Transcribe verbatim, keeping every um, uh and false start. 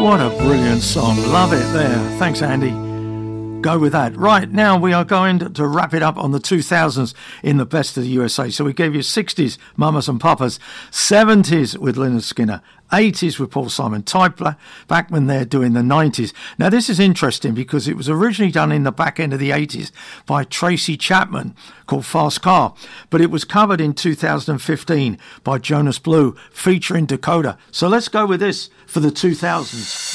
What a brilliant song. Love it there. Thanks, Andy. Go with that. Right, now we are going to wrap it up on the two thousands in the best of the U S A. So we gave you sixties, Mamas and Papas, seventies with Lynyrd Skynyrd, eighties with Paul Simon, Ty back when they're doing the nineties. Now this is interesting because it was originally done in the back end of the eighties by Tracy Chapman called Fast Car, but it was covered in two thousand fifteen by Jonas Blue featuring Dakota. So let's go with this for the two thousands.